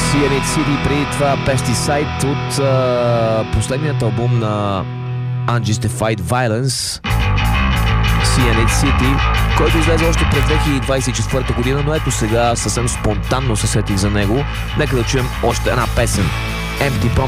Cyanide City, преди това Pesticide от последният албум на Unjustified Violence, Cyanide City, който излезе още през 2024 година, но ето сега съвсем спонтанно се сетих за него. Нека да чуем още една песен. Empty Promises.